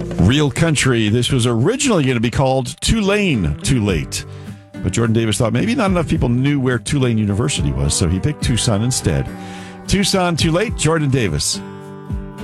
Real Country. This was originally going to be called Tulane Too Late. But Jordan Davis thought maybe not enough people knew where Tulane University was, so he picked Tucson instead. Tucson Too Late, Jordan Davis.